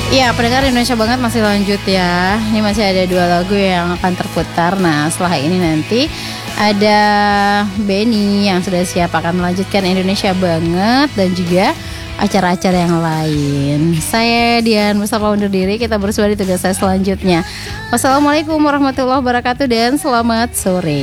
Ya, pendengar Indonesia banget masih lanjut ya. Ini masih ada 2 lagu yang akan terputar. Nah, setelah ini nanti ada Benny yang sudah siap akan melanjutkan Indonesia banget dan juga acara-acara yang lain. Saya Dian bersama undur diri. Kita bersua di tugas saya selanjutnya. Wassalamualaikum warahmatullahi wabarakatuh dan selamat sore.